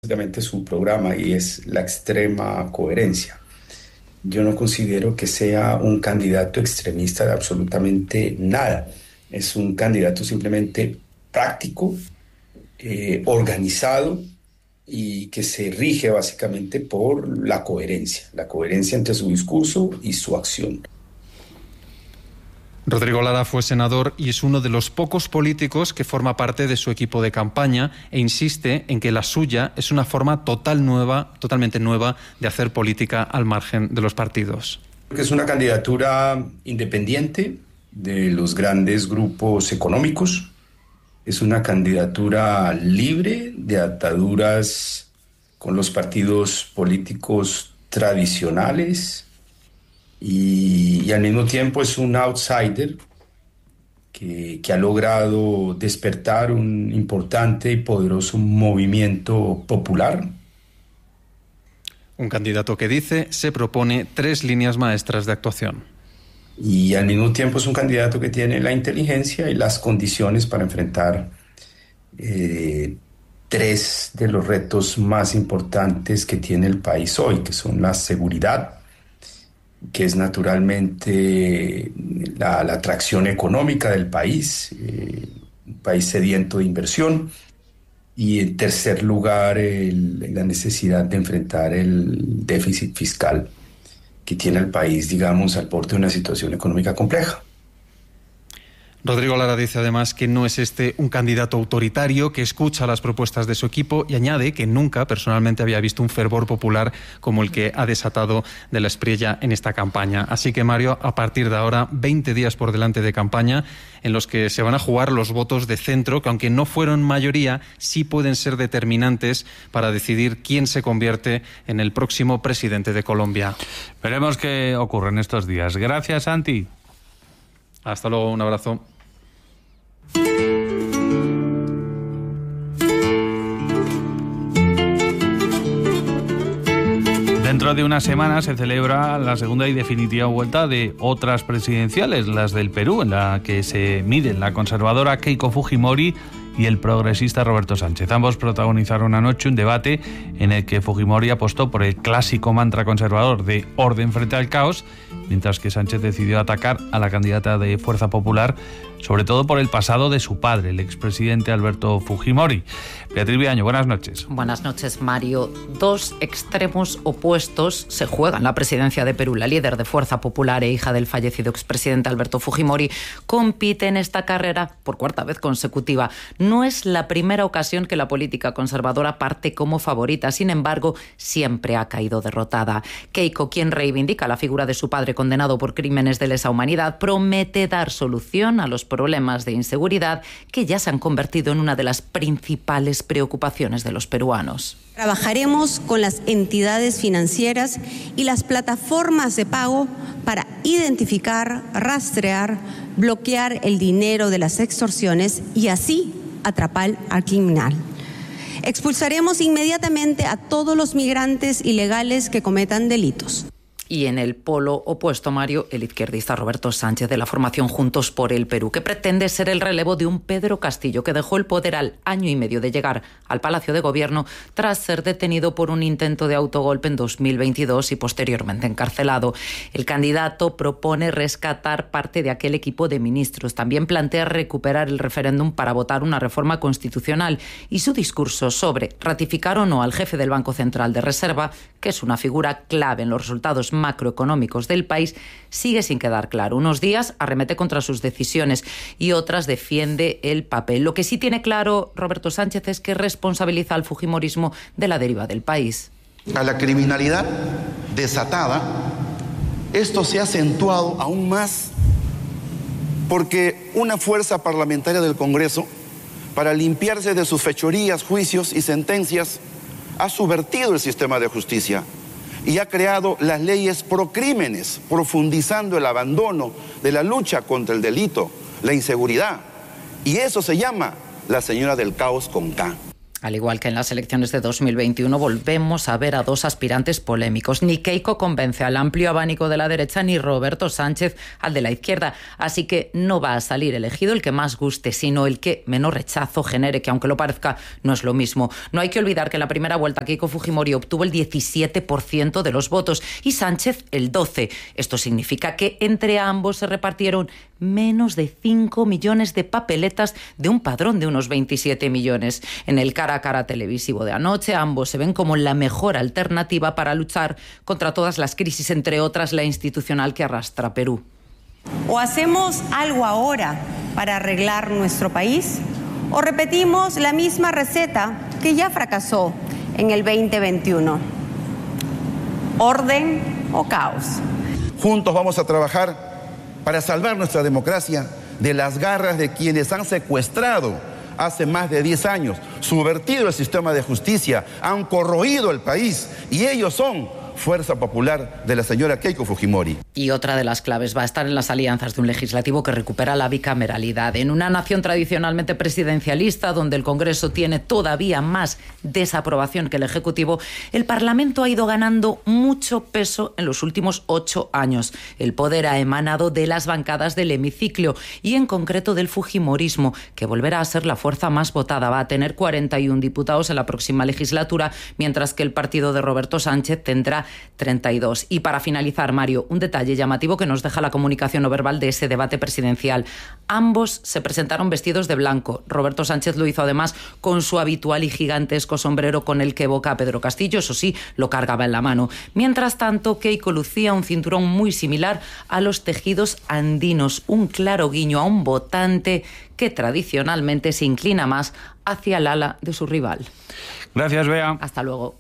básicamente su programa y es la extrema coherencia. Yo no considero que sea un candidato extremista de absolutamente nada. Es un candidato simplemente práctico, organizado y que se rige básicamente por la coherencia entre su discurso y su acción. Rodrigo Lara fue senador y es uno de los pocos políticos que forma parte de su equipo de campaña e insiste en que la suya es una forma totalmente nueva de hacer política al margen de los partidos. Es una candidatura independiente de los grandes grupos económicos. Es una candidatura libre de ataduras con los partidos políticos tradicionales y al mismo tiempo es un outsider que ha logrado despertar un importante y poderoso movimiento popular. Un candidato que dice se propone 3 líneas maestras de actuación. Y al mismo tiempo es un candidato que tiene la inteligencia y las condiciones para enfrentar 3 de los retos más importantes que tiene el país hoy, que son la seguridad, que es naturalmente la atracción económica del país, un país sediento de inversión, y en tercer lugar la necesidad de enfrentar el déficit fiscal que tiene el país, digamos, al borde de una situación económica compleja. Rodrigo Lara dice además que no es un candidato autoritario, que escucha las propuestas de su equipo y añade que nunca personalmente había visto un fervor popular como el que ha desatado de la Espriella en esta campaña. Así que, Mario, a partir de ahora, 20 días por delante de campaña en los que se van a jugar los votos de centro, que aunque no fueron mayoría, sí pueden ser determinantes para decidir quién se convierte en el próximo presidente de Colombia. Veremos qué ocurre en estos días. Gracias, Santi. Hasta luego, un abrazo. Dentro de una semana se celebra la segunda y definitiva vuelta de otras presidenciales, las del Perú, en la que se miden la conservadora Keiko Fujimori y el progresista Roberto Sánchez. Ambos protagonizaron anoche un debate en el que Fujimori apostó por el clásico mantra conservador de orden frente al caos, mientras que Sánchez decidió atacar a la candidata de Fuerza Popular, sobre todo por el pasado de su padre, el expresidente Alberto Fujimori. Beatriz Viaño, buenas noches. Buenas noches, Mario. 2 extremos opuestos se juegan la presidencia de Perú. La líder de Fuerza Popular e hija del fallecido expresidente Alberto Fujimori compite en esta carrera por 4ª vez consecutiva. No es la primera ocasión que la política conservadora parte como favorita, sin embargo, siempre ha caído derrotada. Keiko, quien reivindica la figura de su padre condenado por crímenes de lesa humanidad, promete dar solución a los problemas de inseguridad que ya se han convertido en una de las principales preocupaciones de los peruanos. Trabajaremos con las entidades financieras y las plataformas de pago para identificar, rastrear, bloquear el dinero de las extorsiones y así atrapar al criminal. Expulsaremos inmediatamente a todos los migrantes ilegales que cometan delitos. Y en el polo opuesto, Mario, el izquierdista Roberto Sánchez, de la formación Juntos por el Perú, que pretende ser el relevo de un Pedro Castillo que dejó el poder al año y medio de llegar al Palacio de Gobierno tras ser detenido por un intento de autogolpe en 2022 y posteriormente encarcelado. El candidato propone rescatar parte de aquel equipo de ministros. También plantea recuperar el referéndum para votar una reforma constitucional y su discurso sobre ratificar o no al jefe del Banco Central de Reserva, que es una figura clave en los resultados macroeconómicos del país, sigue sin quedar claro. Unos días arremete contra sus decisiones y otras defiende el papel. Lo que sí tiene claro Roberto Sánchez es que responsabiliza al fujimorismo de la deriva del país. A la criminalidad desatada, esto se ha acentuado aún más porque una fuerza parlamentaria del Congreso, para limpiarse de sus fechorías, juicios y sentencias, ha subvertido el sistema de justicia y ha creado las leyes procrímenes, profundizando el abandono de la lucha contra el delito, la inseguridad. Y eso se llama la señora del caos con K. Al igual que en las elecciones de 2021, volvemos a ver a dos aspirantes polémicos. Ni Keiko convence al amplio abanico de la derecha, ni Roberto Sánchez al de la izquierda. Así que no va a salir elegido el que más guste, sino el que menor rechazo genere, que aunque lo parezca, no es lo mismo. No hay que olvidar que en la primera vuelta Keiko Fujimori obtuvo el 17% de los votos y Sánchez el 12%. Esto significa que entre ambos se repartieron menos de 5 millones de papeletas de un padrón de unos 27 millones. En el cara a cara televisivo de anoche, ambos se ven como la mejor alternativa para luchar contra todas las crisis, entre otras la institucional que arrastra Perú. O hacemos algo ahora para arreglar nuestro país, o repetimos la misma receta que ya fracasó en el 2021. Orden o caos. Juntos vamos a trabajar para salvar nuestra democracia de las garras de quienes han secuestrado hace más de 10 años, subvertido el sistema de justicia, han corroído el país, y ellos son Fuerza Popular de la señora Keiko Fujimori. Y otra de las claves va a estar en las alianzas de un legislativo que recupera la bicameralidad. En una nación tradicionalmente presidencialista, donde el Congreso tiene todavía más desaprobación que el Ejecutivo, el Parlamento ha ido ganando mucho peso en los últimos 8 años. El poder ha emanado de las bancadas del hemiciclo y en concreto del fujimorismo, que volverá a ser la fuerza más votada. Va a tener 41 diputados en la próxima legislatura, mientras que el partido de Roberto Sánchez tendrá 32. Y para finalizar, Mario, un detalle llamativo que nos deja la comunicación no verbal de ese debate presidencial. Ambos se presentaron vestidos de blanco. Roberto Sánchez lo hizo además con su habitual y gigantesco sombrero con el que evoca a Pedro Castillo, eso sí, lo cargaba en la mano. Mientras tanto, Keiko lucía un cinturón muy similar a los tejidos andinos, un claro guiño a un votante que tradicionalmente se inclina más hacia el ala de su rival. Gracias, Bea. Hasta luego.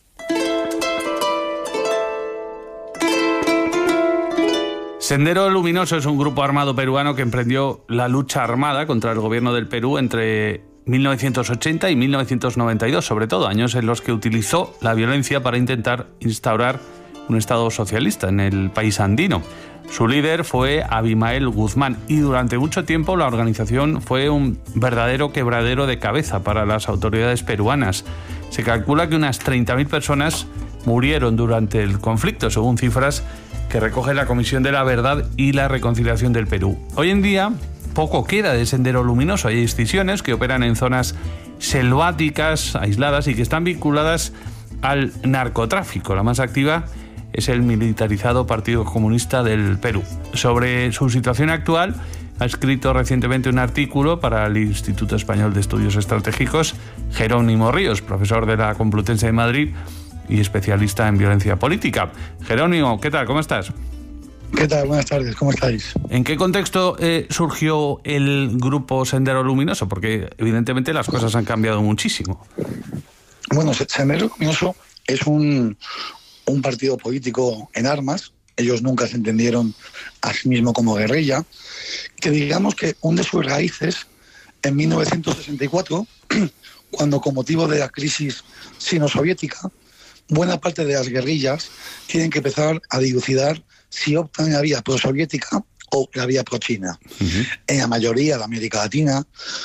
Sendero Luminoso es un grupo armado peruano que emprendió la lucha armada contra el gobierno del Perú entre 1980 y 1992, sobre todo, años en los que utilizó la violencia para intentar instaurar un Estado socialista en el país andino. Su líder fue Abimael Guzmán y durante mucho tiempo la organización fue un verdadero quebradero de cabeza para las autoridades peruanas. Se calcula que unas 30.000 personas murieron durante el conflicto, según cifras que recoge la Comisión de la Verdad y la Reconciliación del Perú. Hoy en día poco queda de Sendero Luminoso. Hay excisiones que operan en zonas selváticas, aisladas y que están vinculadas al narcotráfico. La más activa es el militarizado Partido Comunista del Perú. Sobre su situación actual ha escrito recientemente un artículo para el Instituto Español de Estudios Estratégicos Jerónimo Ríos, profesor de la Complutense de Madrid y especialista en violencia política. Jerónimo, ¿qué tal? ¿Cómo estás? ¿Qué tal? Buenas tardes, ¿cómo estáis? ¿En qué contexto surgió el grupo Sendero Luminoso? Porque evidentemente las cosas han cambiado muchísimo. Bueno, Sendero Luminoso es un partido político en armas. Ellos nunca se entendieron a sí mismos como guerrilla, que digamos que hunde sus raíces en 1964, cuando con motivo de la crisis sino-soviética, buena parte de las guerrillas tienen que empezar a dilucidar si optan en la vía pro-soviética o la vía pro-china. Uh-huh. En la mayoría de América Latina,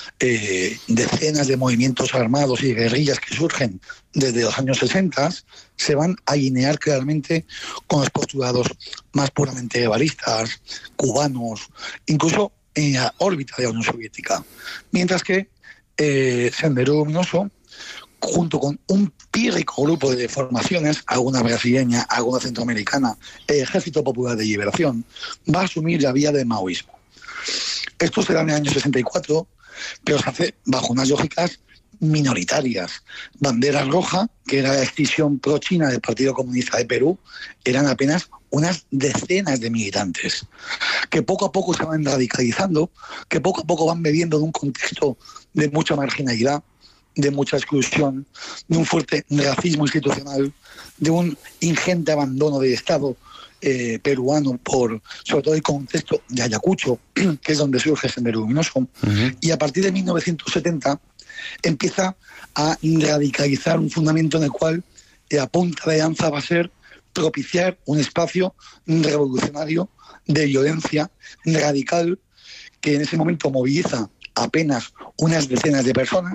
decenas de movimientos armados y guerrillas que surgen desde los años 60 se van a alinear claramente con los postulados más puramente guevaristas, cubanos, incluso en la órbita de la Unión Soviética. Mientras que Sendero Luminoso, junto con un pírrico grupo de formaciones, alguna brasileña, alguna centroamericana, el Ejército Popular de Liberación, va a asumir la vía del maoísmo. Esto será en el año 64, pero se hace bajo unas lógicas minoritarias. Bandera Roja, que era la escisión pro-china del Partido Comunista de Perú, eran apenas unas decenas de militantes, que poco a poco se van radicalizando, que poco a poco van bebiendo de un contexto de mucha marginalidad, de mucha exclusión, de un fuerte racismo institucional, de un ingente abandono del Estado peruano por, sobre todo, el contexto de Ayacucho, que es donde surge Sendero Luminoso. Uh-huh. Y a partir de 1970 empieza a radicalizar un fundamento en el cual la punta de lanza va a ser propiciar un espacio revolucionario de violencia radical que en ese momento moviliza apenas unas decenas de personas,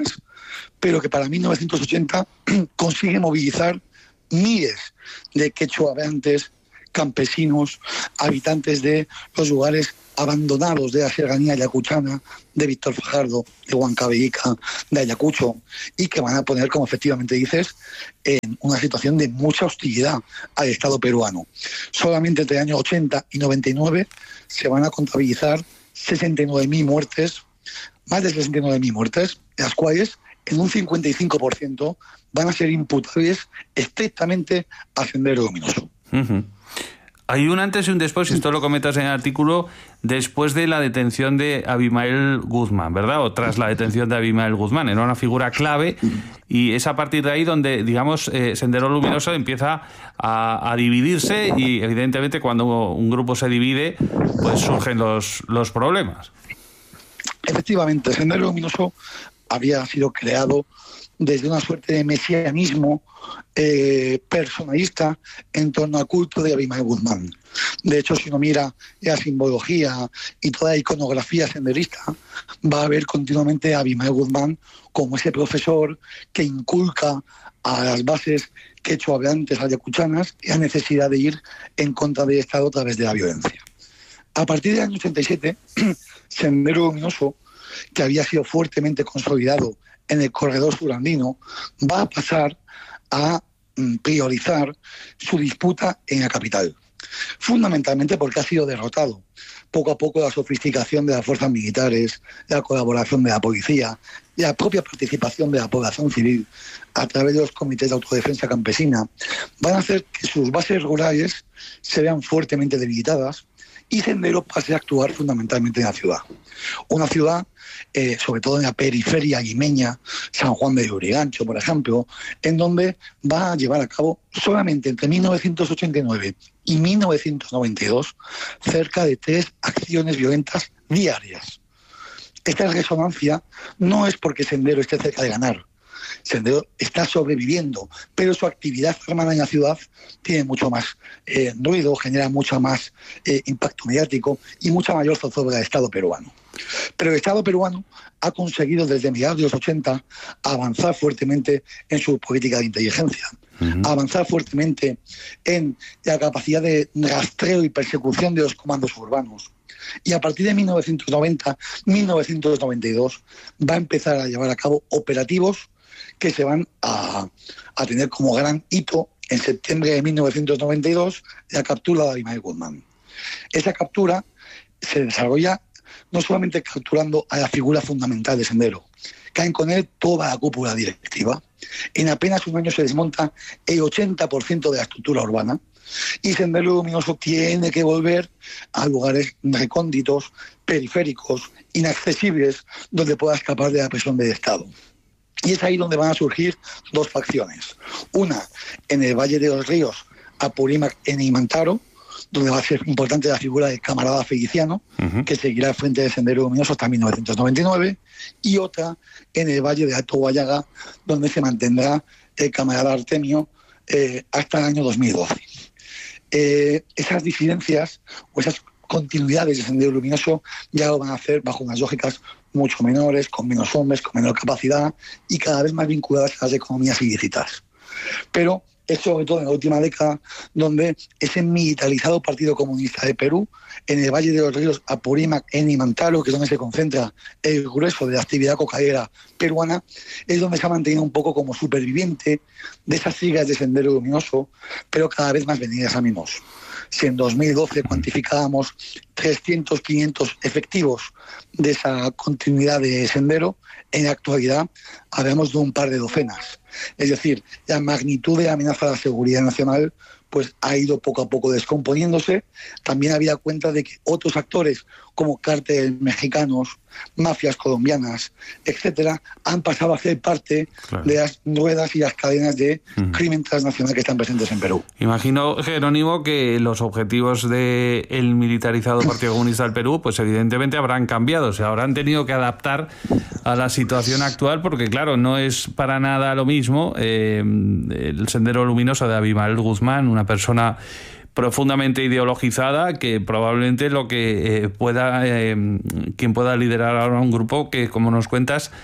pero que para 1980 consigue movilizar miles de quechuaveantes, campesinos, habitantes de los lugares abandonados de la serranía ayacuchana, de Víctor Fajardo, de Huancavelica, de Ayacucho, y que van a poner, como efectivamente dices, en una situación de mucha hostilidad al Estado peruano. Solamente entre el año 80 y 99 se van a contabilizar 69.000 muertes, más de 69.000 muertes, de las cuales en un 55% van a ser imputables estrictamente a Sendero Luminoso. Uh-huh. Hay un antes y un después, y esto lo comentas en el artículo, después de la detención de Abimael Guzmán, ¿verdad? O tras la detención de Abimael Guzmán. Era una figura clave y es a partir de ahí donde, digamos, Sendero Luminoso empieza a dividirse y, evidentemente, cuando un grupo se divide, pues surgen los problemas. Efectivamente, Sendero Luminoso había sido creado desde una suerte de mesianismo personalista en torno al culto de Abimael Guzmán. De hecho, si uno mira la simbología y toda la iconografía senderista, va a ver continuamente a Abimael Guzmán como ese profesor que inculca a las bases quechuaveantes ayacuchanas la necesidad de ir en contra del Estado a través de la violencia. A partir del año 87, Sendero Luminoso, que había sido fuertemente consolidado en el corredor surandino, va a pasar a priorizar su disputa en la capital. Fundamentalmente porque ha sido derrotado. Poco a poco la sofisticación de las fuerzas militares, la colaboración de la policía, la propia participación de la población civil a través de los comités de autodefensa campesina van a hacer que sus bases rurales se vean fuertemente debilitadas y Sendero pase a actuar fundamentalmente en la ciudad. Una ciudad, sobre todo en la periferia limeña, San Juan de Lurigancho, por ejemplo, en donde va a llevar a cabo solamente entre 1989 y 1992 cerca de 3 acciones violentas diarias. Esta resonancia no es porque Sendero esté cerca de ganar. Sendero está sobreviviendo, pero su actividad armada en la ciudad tiene mucho más ruido, genera mucho más impacto mediático y mucha mayor zozobra del Estado peruano. Pero el Estado peruano ha conseguido desde mediados de los 80 avanzar fuertemente en su política de inteligencia, avanzar fuertemente en la capacidad de rastreo y persecución de los comandos urbanos. Y a partir de 1990-1992 va a empezar a llevar a cabo operativos que se van a tener como gran hito en septiembre de 1992 la captura de Abimael Guzmán. Esa captura se desarrolla no solamente capturando a la figura fundamental de Sendero, caen con él toda la cúpula directiva. En apenas un año se desmonta el 80% de la estructura urbana y Sendero Luminoso tiene que volver a lugares recónditos, periféricos, inaccesibles, donde pueda escapar de la presión del Estado. Y es ahí donde van a surgir 2 facciones. Una en el Valle de los Ríos, Apurímac en Imantaro, donde va a ser importante la figura del camarada Feliciano, que seguirá al frente del Sendero Luminoso hasta 1999, y otra en el Valle de Alto Guayaga, donde se mantendrá el camarada Artemio hasta el año 2012. Esas disidencias o esas continuidades de Sendero Luminoso ya lo van a hacer bajo unas lógicas mucho menores, con menos hombres, con menor capacidad y cada vez más vinculadas a las economías ilícitas. Pero es sobre todo en la última década donde ese militarizado Partido Comunista de Perú, en el Valle de los Ríos Apurímac, en Imantaro, que es donde se concentra el grueso de la actividad cocaína peruana, es donde se ha mantenido un poco como superviviente de esas siglas de Sendero Luminoso, pero cada vez más venidas a menos. Si en 2012 cuantificábamos 300, 500 efectivos de esa continuidad de Sendero, en la actualidad hablamos de un par de docenas. Es decir, la magnitud de la amenaza a la seguridad nacional pues ha ido poco a poco descomponiéndose. También había cuenta de que otros actores como cárteles mexicanos, mafias colombianas, etcétera, han pasado a ser parte de las ruedas y las cadenas de crimen transnacional que están presentes en Perú. Imagino, Jerónimo, que los objetivos del militarizado Partido Comunista del Perú, pues evidentemente habrán cambiado, o sea, habrán tenido que adaptar a la situación actual, porque claro, no es para nada lo mismo el Sendero Luminoso de Abimael Guzmán, una persona profundamente ideologizada, que probablemente lo que quien pueda liderar ahora un grupo que, como nos cuentas,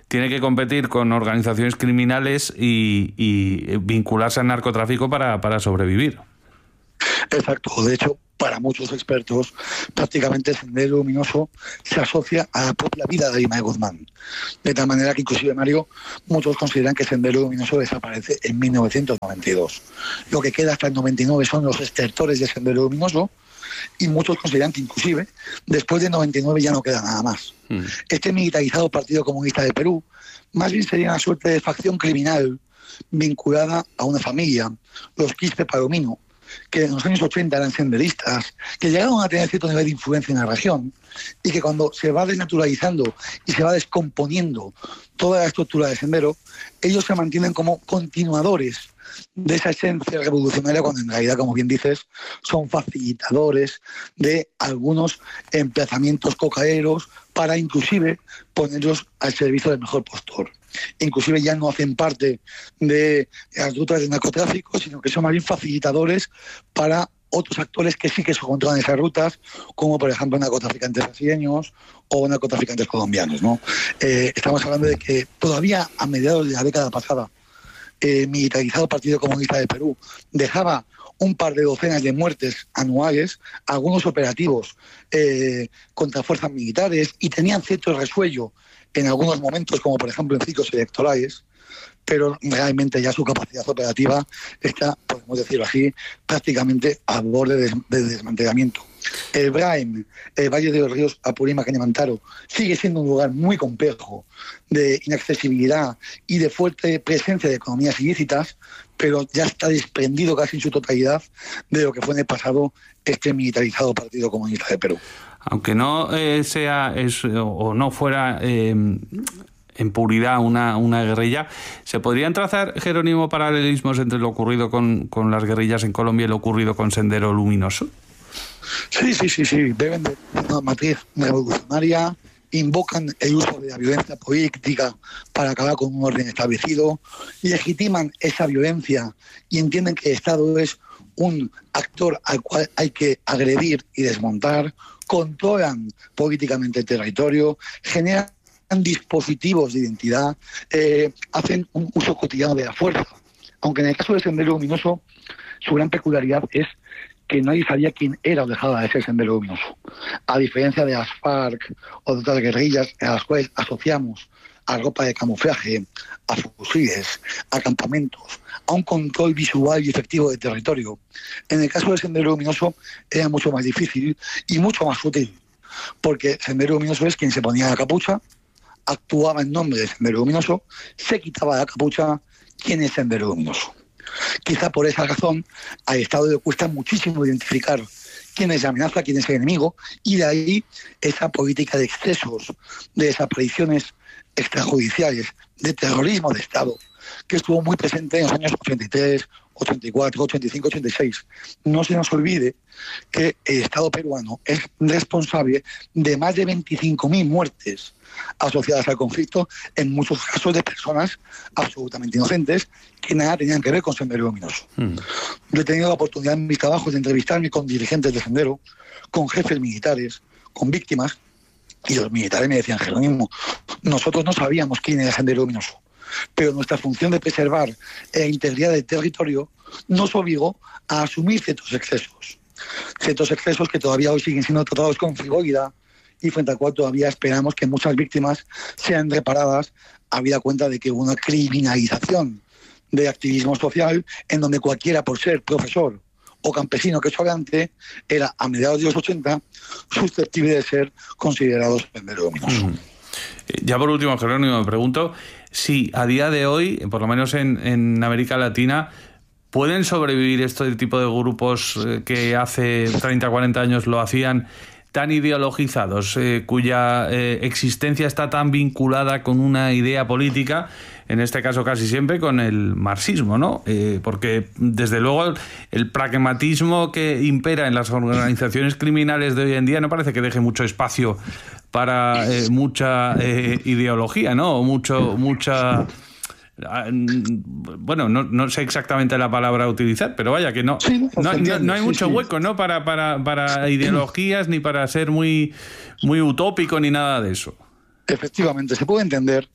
tiene que competir con organizaciones criminales y vincularse al narcotráfico para sobrevivir. Exacto. De hecho, para muchos expertos, prácticamente Sendero Luminoso se asocia a la propia vida de Imai Guzmán. De tal manera que, inclusive, Mario, muchos consideran que Sendero Luminoso desaparece en 1992. Lo que queda hasta el 99 son los estertores de Sendero Luminoso, y muchos consideran que, inclusive, después de 99 ya no queda nada más. Este militarizado Partido Comunista de Perú más bien sería una suerte de facción criminal vinculada a una familia, los Quispe Palomino, que en los años 80 eran senderistas, que llegaron a tener cierto nivel de influencia en la región, y que cuando se va desnaturalizando y se va descomponiendo toda la estructura de Sendero, ellos se mantienen como continuadores de esa esencia revolucionaria, cuando en realidad, como bien dices, son facilitadores de algunos emplazamientos cocaeros para inclusive ponerlos al servicio del mejor postor. Inclusive ya no hacen parte de las rutas de narcotráfico, sino que son más bien facilitadores para otros actores que sí que se controlan esas rutas, como por ejemplo narcotraficantes brasileños o narcotraficantes colombianos, ¿no? Estamos hablando de que todavía a mediados de la década pasada, militarizado Partido Comunista de Perú dejaba un par de docenas de muertes anuales, algunos operativos contra fuerzas militares, y tenían cierto resuello en algunos momentos, como por ejemplo en ciclos electorales, pero realmente ya su capacidad operativa está, podemos decirlo así, prácticamente al borde de desmantelamiento. El Braim, el Valle de los Ríos Apurímac y Nemantaro, sigue siendo un lugar muy complejo de inaccesibilidad y de fuerte presencia de economías ilícitas, pero ya está desprendido casi en su totalidad de lo que fue en el pasado este militarizado Partido Comunista de Perú. Aunque no o no fuera en puridad una guerrilla, ¿se podrían trazar, Jerónimo, paralelismos entre lo ocurrido con las guerrillas en Colombia y lo ocurrido con Sendero Luminoso? Sí. Beben de una matriz revolucionaria, invocan el uso de la violencia política para acabar con un orden establecido, legitiman esa violencia y entienden que el Estado es un actor al cual hay que agredir y desmontar, controlan políticamente el territorio, generan dispositivos de identidad, hacen un uso cotidiano de la fuerza. Aunque en el caso de Sendero Luminoso, su gran peculiaridad es que nadie sabía quién era o dejaba de ser Sendero Luminoso. A diferencia de las FARC o de otras guerrillas a las cuales asociamos a ropa de camuflaje, a fusiles, a campamentos, a un control visual y efectivo del territorio, en el caso de Sendero Luminoso era mucho más difícil y mucho más útil, porque Sendero Luminoso es quien se ponía la capucha, actuaba en nombre de Sendero Luminoso, se quitaba la capucha. ¿Quién es Sendero Luminoso? Quizá por esa razón al Estado le cuesta muchísimo identificar quién es la amenaza, quién es el enemigo, y de ahí esa política de excesos, de desapariciones extrajudiciales, de terrorismo de Estado, que estuvo muy presente en los años 83, 84, 85, 86. No se nos olvide que el Estado peruano es responsable de más de 25.000 muertes asociadas al conflicto, en muchos casos de personas absolutamente inocentes que nada tenían que ver con Sendero Luminoso. Yo he tenido la oportunidad en mis trabajos de entrevistarme con dirigentes de Sendero, con jefes militares, con víctimas, y los militares me decían: Jerónimo, nosotros no sabíamos quién era Sendero Luminoso, pero nuestra función de preservar la integridad del territorio nos obligó a asumir ciertos excesos que todavía hoy siguen siendo tratados con frivolidad y frente al cual todavía esperamos que muchas víctimas sean reparadas, habida cuenta de que hubo una criminalización de activismo social en donde cualquiera, por ser profesor o campesino que estudiante, era a mediados de los 80 susceptible de ser considerados Sendero Luminoso. Ya por último, Jerónimo, me pregunto si a día de hoy, por lo menos en América Latina, ¿pueden sobrevivir este tipo de grupos que hace 30, 40 años lo hacían, tan ideologizados, cuya existencia está tan vinculada con una idea política, en este caso casi siempre con el marxismo, ¿no? Porque desde luego el pragmatismo que impera en las organizaciones criminales de hoy en día no parece que deje mucho espacio para mucha ideología, ¿no? O mucha... Bueno, no sé exactamente la palabra a utilizar, pero vaya que no hay mucho hueco, ¿no? Para ideologías, ni para ser muy utópico, ni nada de eso. Efectivamente, se puede entender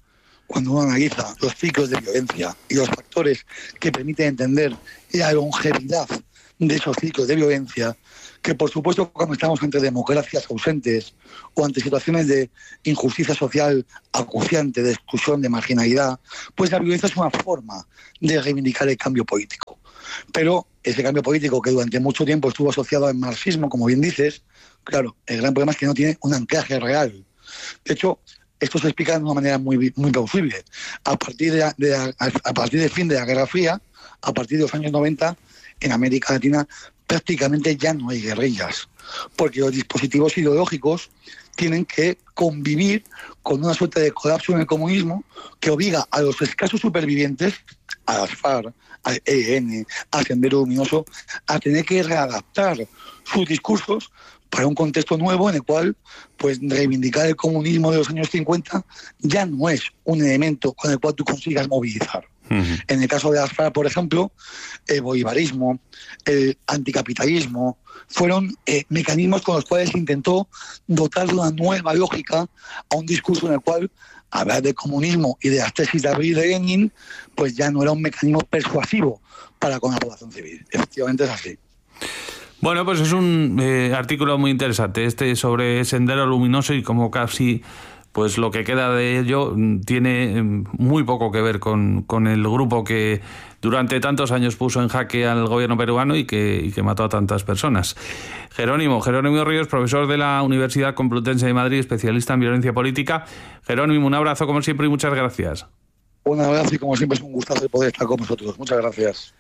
cuando uno analiza los ciclos de violencia y los factores que permiten entender la longevidad de esos ciclos de violencia, que por supuesto cuando estamos ante democracias ausentes o ante situaciones de injusticia social acuciante, de exclusión, de marginalidad, pues la violencia es una forma de reivindicar el cambio político. Pero ese cambio político que durante mucho tiempo estuvo asociado al marxismo, como bien dices, claro, el gran problema es que no tiene un anclaje real. De hecho, esto se explica de una manera muy plausible. A partir del fin de la Guerra Fría, a partir de los años 90, en América Latina prácticamente ya no hay guerrillas, porque los dispositivos ideológicos tienen que convivir con una suerte de colapso en el comunismo que obliga a los escasos supervivientes, a las FARC, al ELN, al Sendero Luminoso, a tener que readaptar sus discursos para un contexto nuevo en el cual pues reivindicar el comunismo de los años 50 ya no es un elemento con el cual tú consigas movilizar. En el caso de las FARC, por ejemplo, el bolivarismo, el anticapitalismo, fueron mecanismos con los cuales se intentó dotar de una nueva lógica a un discurso en el cual hablar del comunismo y de las tesis de Abril de Lenin, pues ya no era un mecanismo persuasivo para con la población civil. Efectivamente es así. Bueno, pues es un artículo muy interesante sobre Sendero Luminoso y cómo casi pues lo que queda de ello tiene muy poco que ver con el grupo que durante tantos años puso en jaque al gobierno peruano y que mató a tantas personas. Jerónimo Ríos, profesor de la Universidad Complutense de Madrid, especialista en violencia política. Jerónimo, un abrazo como siempre y muchas gracias. Un abrazo y como siempre es un gustazo poder estar con vosotros. Muchas gracias.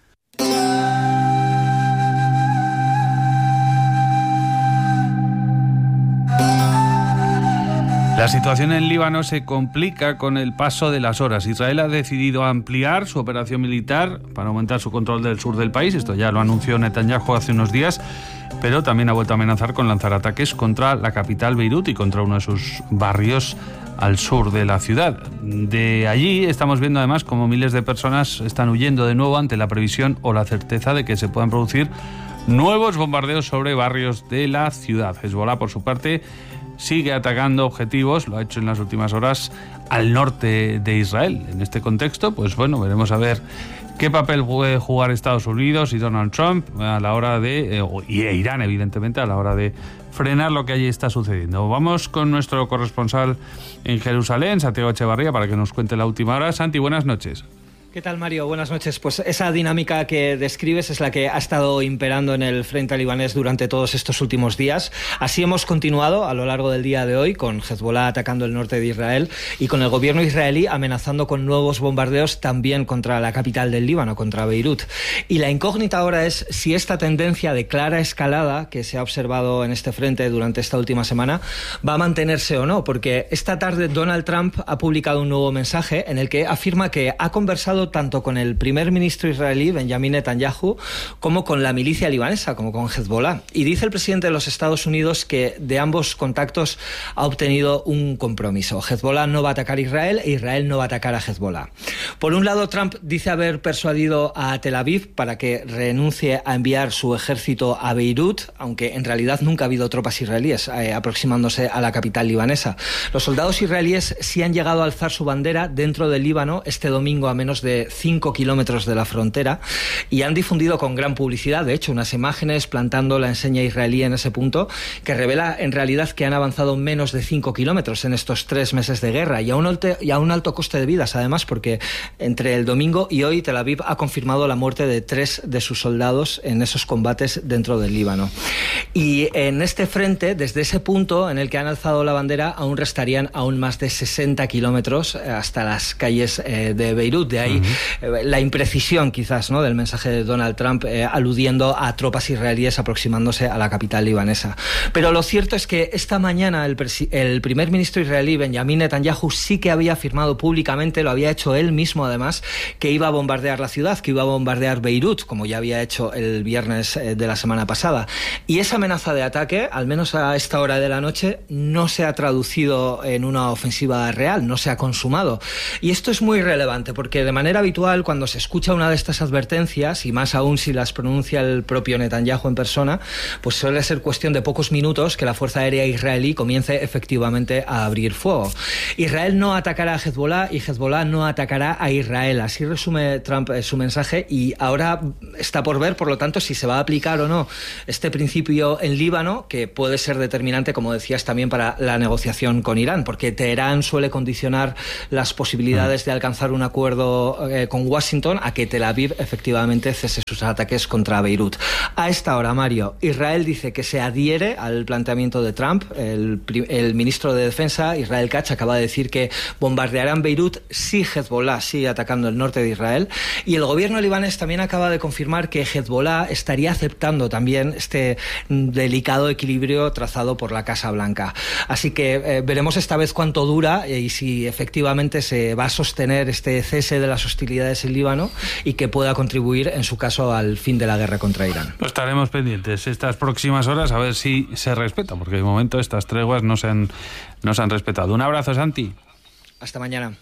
La situación en Líbano se complica con el paso de las horas. Israel ha decidido ampliar su operación militar para aumentar su control del sur del país. Esto ya lo anunció Netanyahu hace unos días, pero también ha vuelto a amenazar con lanzar ataques contra la capital Beirut y contra uno de sus barrios al sur de la ciudad. De allí estamos viendo además cómo miles de personas están huyendo de nuevo ante la previsión o la certeza de que se puedan producir nuevos bombardeos sobre barrios de la ciudad. Hezbollah, por su parte, sigue atacando objetivos, lo ha hecho en las últimas horas, al norte de Israel. En este contexto, pues bueno, veremos a ver qué papel puede jugar Estados Unidos y Donald Trump a la hora y Irán, evidentemente, a la hora de frenar lo que allí está sucediendo. Vamos con nuestro corresponsal en Jerusalén, Santiago Echevarría, para que nos cuente la última hora. Santi, buenas noches. ¿Qué tal, Mario? Buenas noches. Pues esa dinámica que describes es la que ha estado imperando en el frente libanés durante todos estos últimos días. Así hemos continuado a lo largo del día de hoy, con Hezbollah atacando el norte de Israel y con el gobierno israelí amenazando con nuevos bombardeos también contra la capital del Líbano, contra Beirut. Y la incógnita ahora es si esta tendencia de clara escalada que se ha observado en este frente durante esta última semana va a mantenerse o no, porque esta tarde Donald Trump ha publicado un nuevo mensaje en el que afirma que ha conversado tanto con el primer ministro israelí, Benjamin Netanyahu, como con la milicia libanesa, como con Hezbollah. Y dice el presidente de los Estados Unidos que de ambos contactos ha obtenido un compromiso. Hezbollah no va a atacar a Israel e Israel no va a atacar a Hezbollah. Por un lado, Trump dice haber persuadido a Tel Aviv para que renuncie a enviar su ejército a Beirut, aunque en realidad nunca ha habido tropas israelíes aproximándose a la capital libanesa. Los soldados israelíes sí han llegado a alzar su bandera dentro del Líbano este domingo a menos de 5 kilómetros de la frontera y han difundido con gran publicidad, de hecho, unas imágenes plantando la enseña israelí en ese punto que revela en realidad que han avanzado menos de 5 kilómetros en estos 3 meses de guerra y a un alto coste de vidas, además, porque entre el domingo y hoy Tel Aviv ha confirmado la muerte de 3 de sus soldados en esos combates dentro del Líbano. Y en este frente, desde ese punto en el que han alzado la bandera, aún restarían aún más de 60 kilómetros hasta las calles de Beirut. De ahí la imprecisión quizás, ¿no?, del mensaje de Donald Trump aludiendo a tropas israelíes aproximándose a la capital libanesa. Pero lo cierto es que esta mañana el primer ministro israelí, Benjamin Netanyahu, sí que había afirmado públicamente, lo había hecho él mismo además, que iba a bombardear la ciudad, que iba a bombardear Beirut, como ya había hecho el viernes de la semana pasada. Y esa amenaza de ataque, al menos a esta hora de la noche, no se ha traducido en una ofensiva real, no se ha consumado. Y esto es muy relevante porque de manera manera habitual, cuando se escucha una de estas advertencias, y más aún si las pronuncia el propio Netanyahu en persona, pues suele ser cuestión de pocos minutos que la Fuerza Aérea israelí comience efectivamente a abrir fuego. Israel no atacará a Hezbollah y Hezbollah no atacará a Israel. Así resume Trump su mensaje, y ahora está por ver, por lo tanto, si se va a aplicar o no este principio en Líbano, que puede ser determinante, como decías, también para la negociación con Irán, porque Teherán suele condicionar las posibilidades de alcanzar un acuerdo con Washington a que Tel Aviv efectivamente cese sus ataques contra Beirut. A esta hora, Mario, Israel dice que se adhiere al planteamiento de Trump. El ministro de Defensa, Israel Katz, acaba de decir que bombardearán Beirut si Hezbollah sigue atacando el norte de Israel, y el gobierno libanés también acaba de confirmar que Hezbollah estaría aceptando también este delicado equilibrio trazado por la Casa Blanca. Así que veremos esta vez cuánto dura y si efectivamente se va a sostener este cese de las hostilidades en Líbano y que pueda contribuir, en su caso, al fin de la guerra contra Irán. Pues estaremos pendientes estas próximas horas a ver si se respeta, porque de momento estas treguas no se han respetado. Un abrazo, Santi. Hasta mañana.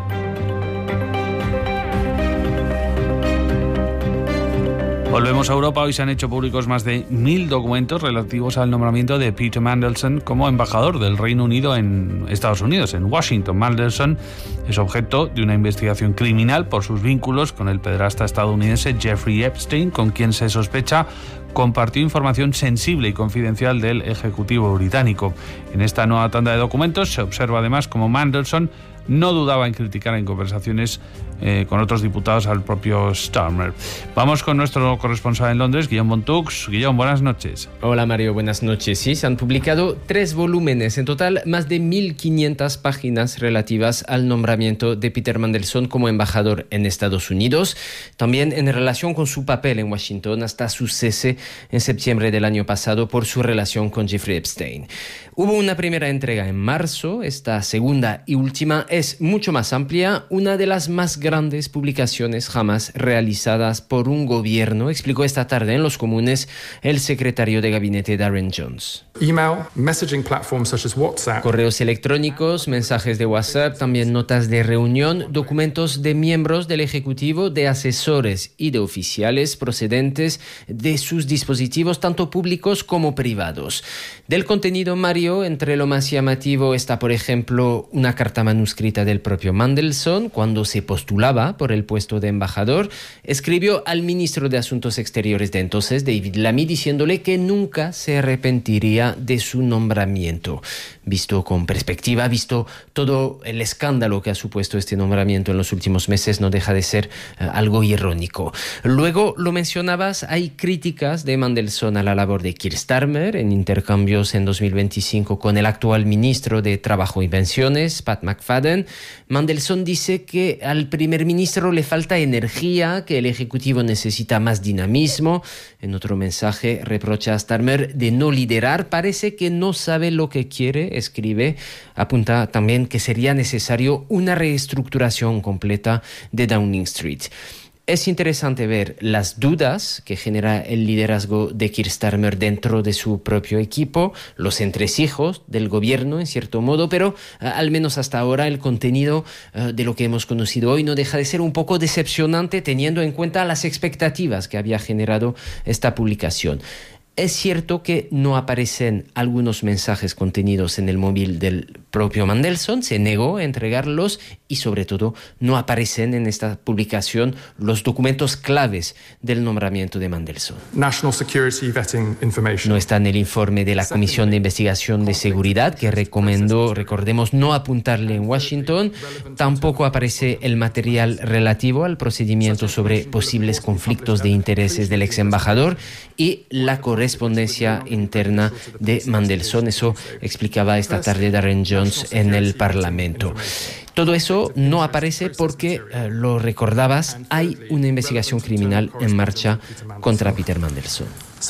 Volvemos a Europa. Hoy se han hecho públicos más de 1.000 documentos relativos al nombramiento de Peter Mandelson como embajador del Reino Unido en Estados Unidos, en Washington. Mandelson es objeto de una investigación criminal por sus vínculos con el pederasta estadounidense Jeffrey Epstein, con quien se sospecha compartió información sensible y confidencial del Ejecutivo británico. En esta nueva tanda de documentos se observa además cómo Mandelson no dudaba en criticar en conversaciones con otros diputados al propio Starmer. Vamos con nuestro corresponsal en Londres, Guillaume Montux. Guillaume, buenas noches. Hola Mario, buenas noches. Sí, se han publicado 3 volúmenes, en total más de 1.500 páginas relativas al nombramiento de Peter Mandelson como embajador en Estados Unidos, también en relación con su papel en Washington hasta su cese en septiembre del año pasado por su relación con Jeffrey Epstein. Hubo una primera entrega en marzo, esta segunda y última es mucho más amplia, una de las más grandes publicaciones jamás realizadas por un gobierno, explicó esta tarde en Los Comunes el secretario de gabinete Darren Jones. Email, messaging platforms such as WhatsApp. Correos electrónicos, mensajes de WhatsApp, también notas de reunión, documentos de miembros del Ejecutivo, de asesores y de oficiales procedentes de sus dispositivos, tanto públicos como privados. Del contenido, Mario, entre lo más llamativo está, por ejemplo, una carta manuscrita del propio Mandelson cuando se postulaba por el puesto de embajador. Escribió al ministro de Asuntos Exteriores de entonces, David Lammy, diciéndole que nunca se arrepentiría de su nombramiento. Visto con perspectiva, visto todo el escándalo que ha supuesto este nombramiento en los últimos meses, no deja de ser algo irónico. Luego, lo mencionabas, hay críticas de Mandelson a la labor de Keir Starmer en intercambios en 2025 con el actual ministro de Trabajo y Pensiones, Pat McFadden. Mandelson dice que al primer ministro le falta energía, que el Ejecutivo necesita más dinamismo. En otro mensaje reprocha a Starmer de no liderar, parece que no sabe lo que quiere, escribe. Apunta también que sería necesario una reestructuración completa de Downing Street. Es interesante ver las dudas que genera el liderazgo de Keir Starmer dentro de su propio equipo, los entresijos del gobierno en cierto modo, pero al menos hasta ahora el contenido de lo que hemos conocido hoy no deja de ser un poco decepcionante teniendo en cuenta las expectativas que había generado esta publicación. Es cierto que no aparecen algunos mensajes contenidos en el móvil del propio Mandelson, se negó a entregarlos y sobre todo no aparecen en esta publicación los documentos claves del nombramiento de Mandelson. National Security Vetting Information. No está en el informe de la Comisión de Investigación de Seguridad que recomendó, recordemos, no apuntarle en Washington. Tampoco aparece el material relativo al procedimiento sobre posibles conflictos de intereses del ex embajador y la correspondencia interna de Mandelson. Eso explicaba esta tarde Darren Jones en el Parlamento. Todo eso no aparece porque, lo recordabas, hay una investigación criminal en marcha contra Peter Mandelson.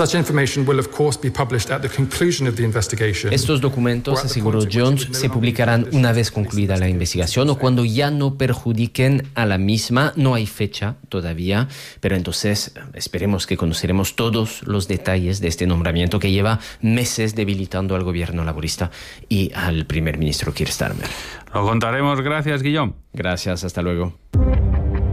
Estos documentos, aseguró Jones, se publicarán una vez concluida la investigación o cuando ya no perjudiquen a la misma. No hay fecha todavía, pero entonces esperemos que conoceremos todos los detalles de este nombramiento que lleva meses debilitando al gobierno laborista y al primer ministro Keir Starmer. Lo contaremos. Gracias, Guillaume. Gracias, hasta luego.